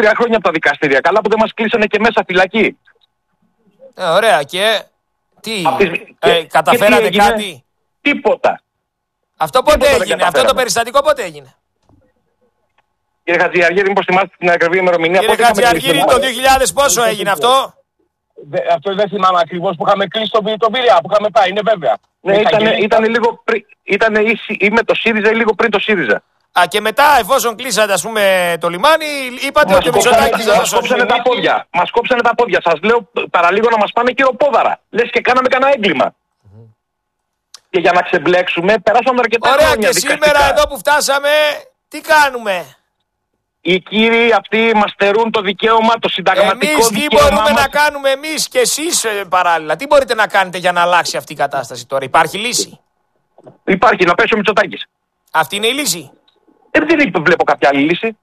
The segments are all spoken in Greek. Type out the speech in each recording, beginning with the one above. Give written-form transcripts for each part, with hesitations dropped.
3 χρόνια από τα δικαστήρια. Καλά που δεν μας κλείσανε και μέσα φυλακή. Ωραία. Και τι, καταφέρατε τι κάτι? Τίποτα. Αυτό πότε έγινε? Αυτό το περιστατικό πότε έγινε? Κύριε Χατζιαργύρη, μήπως θυμάστε την ακριβή ημερομηνία? Κύριε Χατζιαργύρη, το 2000 πόσο έγινε αυτό? Αυτό δεν θυμάμαι ακριβώς που είχαμε κλείσει τον Πειραιά, που είχαμε πάει, είναι βέβαια. Ναι, ήταν λίγο πριν, ή με το ΣΥΡΙΖΑ ή λίγο πριν το ΣΥΡΙΖΑ. Και μετά, εφόσον κλείσατε, ας πούμε, το λιμάνι, είπατε ότι ο Μητσοτάκης θα μας κόψανε τα πόδια. Μας κόψανε τα πόδια. Σας λέω παραλίγο να μας πάνε κυροπόδαρα. Λες και κάναμε κανένα έγκλημα. Και για να ξεμπλέξουμε, περάσαμε αρκετά χρόνια. Ωραία, και σήμερα εδώ που φτάσαμε, τι κάνουμε? Οι κύριοι αυτοί μας στερούν το δικαίωμα, το συνταγματικό δικαίωμα. Εμείς τι μπορούμε να κάνουμε εμείς και εσείς παράλληλα? Τι μπορείτε να κάνετε για να αλλάξει αυτή η κατάσταση τώρα? Υπάρχει λύση? Υπάρχει, να πέσει ο Μητσοτάκης. Αυτή είναι η λύση? Δεν βλέπω κάποια άλλη λύση.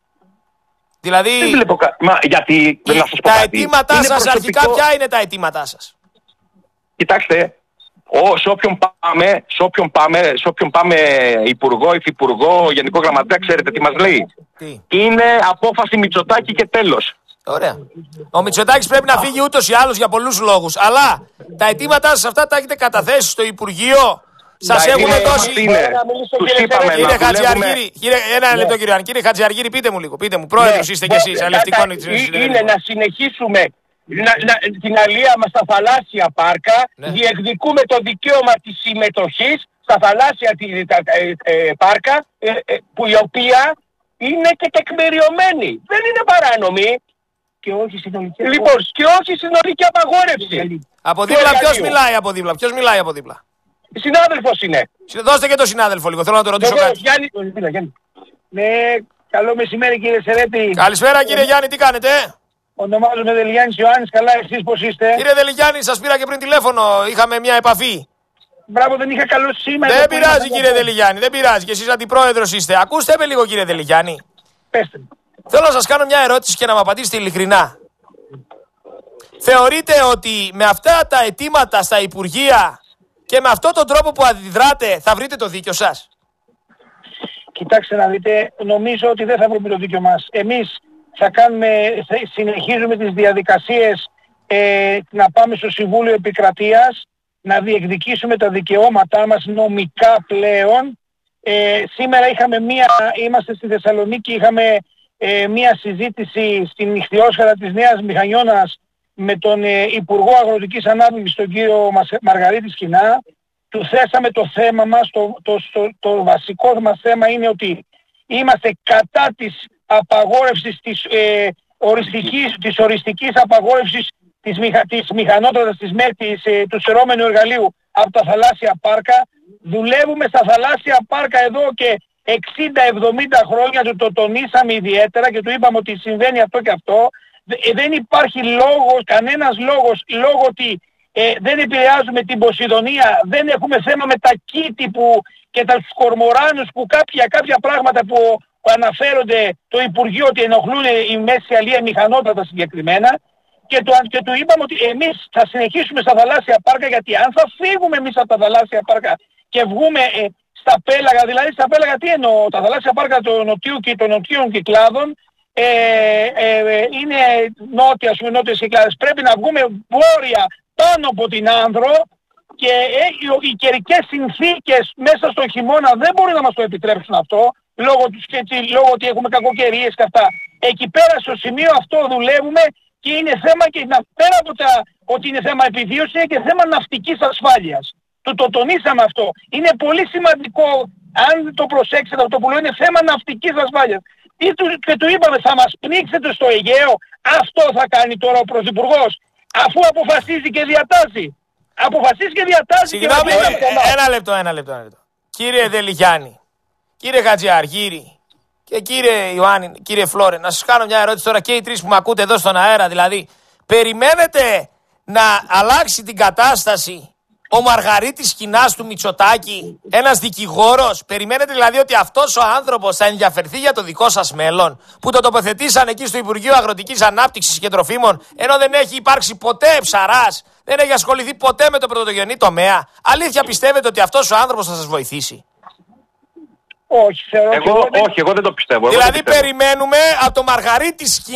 Δηλαδή, δεν βλέπω γιατί, να σας πω τα κάτι. αιτήματά σας αρχικά ποια είναι τα αιτήματά σας? Κοιτάξτε, σε όποιον πάμε υπουργό, υφυπουργό, γενικό γραμματέα, ξέρετε τι μας λέει? Είναι απόφαση Μητσοτάκη και τέλος. Ωραία. Ο Μητσοτάκης πρέπει να φύγει ούτως ή άλλως για πολλούς λόγους. Αλλά τα αιτήματά σας αυτά τα έχετε καταθέσει στο Υπουργείο? Σας έχουν δώσει? Κύριε Χατζιαργύρη, ένα λεπτό κύριε. Κύριε Χατζιαργύρη, πείτε μου λίγο. Πρόεδρος είστε κι εσείς. Είναι να συνεχίσουμε την αλεία μας στα θαλάσσια πάρκα. Διεκδικούμε το δικαίωμα της συμμετοχής στα θαλάσσια πάρκα, που η οποία είναι και τεκμηριωμένη. Δεν είναι παράνομη. Και όχι συνολική. Λοιπόν, και όχι συνολική απαγόρευση. Από δίπλα ποιος μιλάει από δίπλα? Ποιος μιλάει από δίπλα? Συνάδελφος είναι. Δώστε και το συνάδελφο λίγο. Θέλω να το ρωτήσω κάτι. Γιάννη. Ναι, καλό μεσημέρι κύριε Σερέτη. Καλησπέρα κύριε Γιάννη, τι κάνετε? Ονομάζομαι Δελιγιάννης Ιωάννης, καλά εσείς πώς είστε? Κύριε Δελιγιάννη, σας πήρα και πριν τηλέφωνο, είχαμε μια επαφή. Μπράβο, δεν είχα καλό σήμα. Δεν πειράζει κύριε Δελιγιάννη, δεν πειράζει, και εσείς αντιπρόεδρος είστε. Ακούστε με λίγο κύριε Δελιγιάννη. Πέστε. Θέλω να σας κάνω μια ερώτηση και να μου απαντήσετε ειλικρινά. Θεωρείτε ότι με αυτά τα αιτήματα στα Υπουργεία και με αυτόν τον τρόπο που αντιδράτε θα βρείτε το δίκιο σας? Κοιτάξτε να δείτε, νομίζω ότι δεν θα βρούμε το δίκιο μας. Εμείς συνεχίζουμε τις διαδικασίες να πάμε στο Συμβούλιο Επικρατείας, να διεκδικήσουμε τα δικαιώματά μας νομικά πλέον. Σήμερα είμαστε στη Θεσσαλονίκη, είχαμε μία συζήτηση στην Ιχθυόσχαρα της Νέας Μηχανιώνας με τον Υπουργό Αγροτικής Ανάπτυξης, τον κύριο Μαργαρίτη Σκινά. Του θέσαμε το θέμα μας, το βασικό μας θέμα είναι ότι είμαστε κατά της απαγόρευσης της οριστικής απαγόρευσης της μηχανότρατας του σειρώμενου εργαλείου από τα θαλάσσια πάρκα. Δουλεύουμε στα θαλάσσια πάρκα εδώ και 60-70 χρόνια, το τονίσαμε ιδιαίτερα και του είπαμε ότι συμβαίνει αυτό και αυτό. Δεν υπάρχει κανένας λόγος, λόγω ότι δεν επηρεάζουμε την Ποσειδονία, δεν έχουμε θέμα με τα κήτη και τους κορμοράνους που κάποια πράγματα που αναφέρονται το Υπουργείο ότι ενοχλούν η μέση αλία μηχανότατα συγκεκριμένα, και του είπαμε ότι εμείς θα συνεχίσουμε στα θαλάσσια πάρκα, γιατί αν θα φύγουμε εμείς από τα θαλάσσια πάρκα και βγούμε στα πέλαγα, δηλαδή στα πέλαγα τι εννοώ, τα θαλάσσια πάρκα των νοτίων κυκλάδων, είναι νότιες κυκλάδες, πρέπει να βγούμε βόρεια πάνω από την Άνδρο, και οι καιρικές συνθήκες μέσα στον χειμώνα δεν μπορούν να μας το επιτρέψουν αυτό, λόγω ότι έχουμε κακοκαιρίες και αυτά. Εκεί πέρα στο σημείο αυτό δουλεύουμε, και είναι θέμα, και πέρα από ότι είναι θέμα επιβίωσης, είναι και θέμα ναυτικής ασφάλειας. Το τονίσαμε αυτό. Είναι πολύ σημαντικό, αν το προσέξετε αυτό που λέω, είναι θέμα ναυτικής ασφάλειας. Και του είπαμε, θα μας πνίξετε στο Αιγαίο? Αυτό θα κάνει τώρα ο Πρωθυπουργός, αφού αποφασίζει και διατάζει. Συγγνώμη, ένα λεπτό. Κύριε Δελιγιάννη, κύριε Χατζιαργύρη και κύριε Ιωάννη, κύριε Φλόρε, να σας κάνω μια ερώτηση τώρα, και οι τρεις που με ακούτε εδώ στον αέρα, δηλαδή, περιμένετε να αλλάξει την κατάσταση ο Μαργαρίτης Σκινάς του Μητσοτάκη, ένας δικηγόρος? Περιμένετε δηλαδή ότι αυτός ο άνθρωπος θα ενδιαφερθεί για το δικό σας μέλλον, που το τοποθετήσαν εκεί στο Υπουργείο Αγροτικής Ανάπτυξης και Τροφίμων, ενώ δεν έχει υπάρξει ποτέ ψαράς, δεν έχει ασχοληθεί ποτέ με το πρωτογενή τομέα? Αλήθεια πιστεύετε ότι αυτός ο άνθρωπος θα σας βοηθήσει? Όχι, θεωρώ εγώ δεν το πιστεύω. Δηλαδή περιμένουμε από το Μαργαρίτη